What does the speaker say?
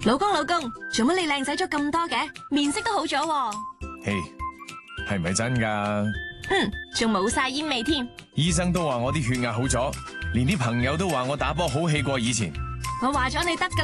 老公，做乜你靚仔咗咁多嘅？面色都好咗喎。 嘿，係咪真㗎？ 仲冇晒煙味添。 醫生都話我啲血壓好咗，連啲朋友都話我打波好氣過以前。 我話咗你得㗎。